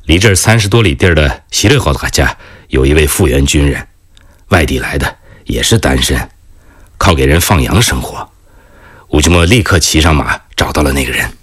离这儿30多里地儿的西勒豪达家有一位复员军人，外地来的，也是单身，靠给人放羊生活。乌吉莫立刻骑上马找到了那个人。